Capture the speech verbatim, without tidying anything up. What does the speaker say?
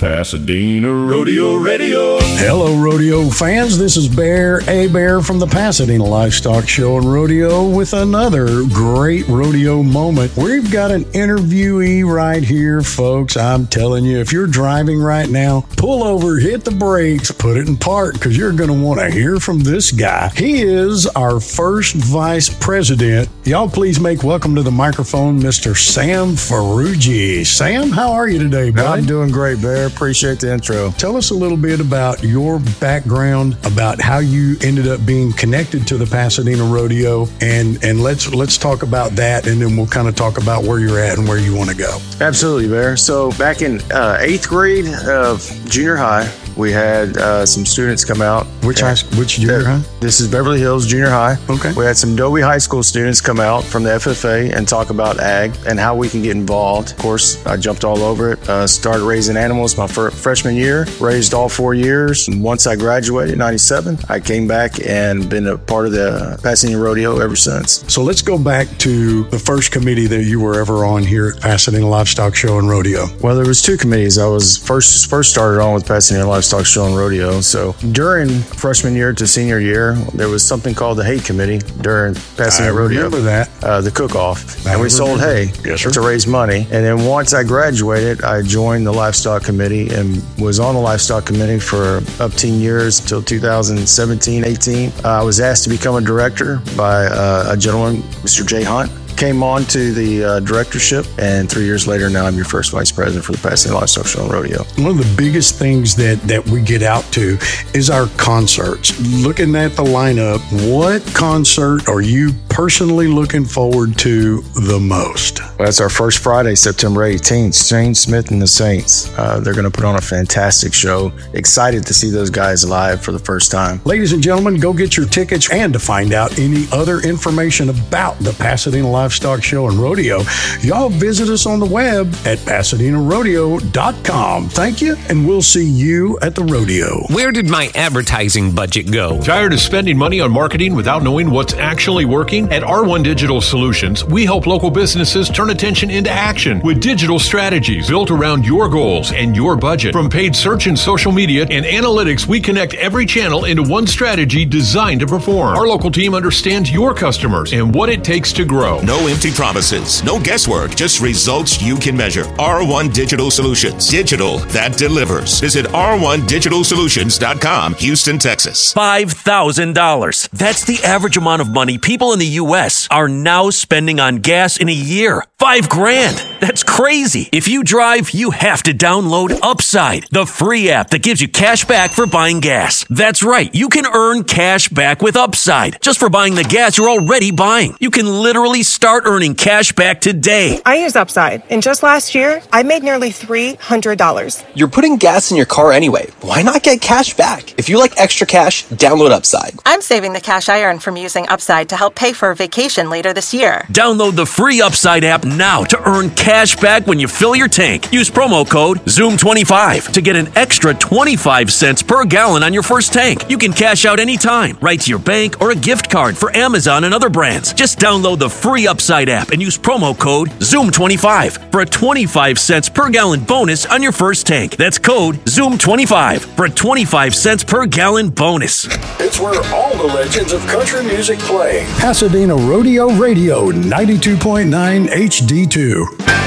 Pasadena Rodeo Radio. Hello, rodeo fans. This is Bear, A Bear from the Pasadena Livestock Show and Rodeo with another great rodeo moment. We've got an interviewee right here, folks. I'm telling you, if you're driving right now, pull over, hit the brakes, put it in park, because you're going to want to hear from this guy. He is our first vice president. Y'all please make welcome to the microphone, Mister Sam Ferrugi. Sam, how are you today, bud? I'm doing great, Bear. Appreciate the intro. Tell us a little bit about your background, about how you ended up being connected to the Pasadena Rodeo, and and let's let's talk about that, and then we'll kind of talk about where you're at and where you want to go. Absolutely, Bear. So back in uh, eighth grade of junior high, we had uh, some students come out. Which high? Which junior high? This is Beverly Hills Junior High. Okay. We had some Dobie High School students come out from the F F A and talk about ag and how we can get involved. Of course, I jumped all over it. Uh, started raising animals my fir- freshman year. Raised all four years. And once I graduated in ninety-seven, I came back and been a part of the Pasadena Rodeo ever since. So let's go back to the first committee that you were ever on here at Pasadena Livestock Show and Rodeo. Well, there was two committees. I was first first started on with Pasadena Livestock Show and Rodeo. So during freshman year to senior year, there was something called the hay committee during Pasadena I Rodeo. remember that. Uh, the cook-off. I and we sold hay yes, sir. to raise money. And then once I graduated, I joined the livestock committee and was on the livestock committee for up to ten years until two thousand seventeen, eighteen. Uh, I was asked to become a director by uh, a gentleman, Mister Jay Hunt. Came on to the uh, directorship, and three years later, now I'm your first vice president for the Pasadena Livestock Show and Rodeo. One of the biggest things that, that we get out to is our concerts. Looking at the lineup, what concert are you personally looking forward to the most? Well, that's our first Friday, September eighteenth. Shane Smith and the Saints. Uh, they're going to put on a fantastic show. Excited to see those guys live for the first time. Ladies and gentlemen, go get your tickets, and to find out any other information about the Pasadena Livestock Show and Rodeo, y'all visit us on the web at pasadena rodeo dot com. Thank you, and we'll see you at the rodeo. Where did my advertising budget go? Tired of spending money on marketing without knowing what's actually working? At R one Digital Solutions, we help local businesses turn attention into action with digital strategies built around your goals and your budget. From paid search and social media and analytics, we connect every channel into one strategy designed to perform. Our local team understands your customers and what it takes to grow. No empty promises, no guesswork, just results you can measure. R one Digital Solutions. Digital that delivers. Visit r one digital solutions dot com, Houston, Texas. five thousand dollars. That's the average amount of money people in the U S are now spending on gas in a year. Five grand. That's crazy. If you drive, you have to download Upside, the free app that gives you cash back for buying gas. That's right. You can earn cash back with Upside just for buying the gas you're already buying. You can literally start earning cash back today. I use Upside, and just last year, I made nearly three hundred dollars. You're putting gas in your car anyway. Why not get cash back? If you like extra cash, download Upside. I'm saving the cash I earn from using Upside to help pay for a vacation later this year. Download the free Upside app now to earn cash back when you fill your tank. Use promo code zoom twenty-five to get an extra twenty-five cents per gallon on your first tank. You can cash out anytime, right to your bank or a gift card for Amazon and other brands. Just download the free Upside app and use promo code zoom twenty-five for a twenty-five cents per gallon bonus on your first tank. That's code zoom twenty-five for a twenty-five cents per gallon bonus. It's where all the legends of country music play. Pasadena Rodeo Radio, ninety-two point nine H D two.